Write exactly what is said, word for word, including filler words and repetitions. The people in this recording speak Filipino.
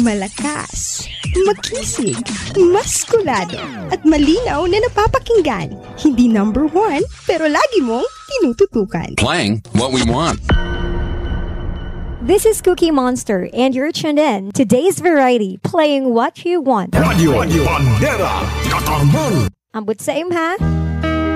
Malakas, makisig, maskulado, at malinaw na napapakinggan. Hindi number one, pero lagi mong tinututukan. Playing what we want. This is Cookie Monster, and you're tuned in to Today's Variety, playing what you want. Radio, Radio Bandera, Katarman. Ambot sa imha.